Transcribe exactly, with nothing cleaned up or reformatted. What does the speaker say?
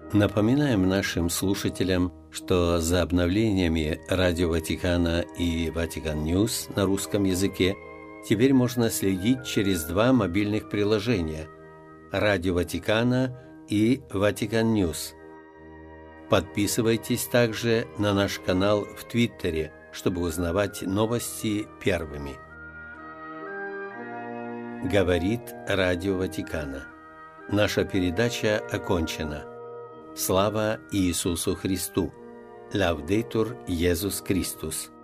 Напоминаем нашим слушателям, что за обновлениями Радио Ватикана и Ватикан Ньюс на русском языке теперь можно следить через два мобильных приложения – Радио Ватикана и Ватикан Ньюс. Подписывайтесь также на наш канал в Твиттере, чтобы узнавать новости первыми. Говорит Радио Ватикана. Наша передача окончена. Слава Иисусу Христу! Лаудетур Иисус Христос!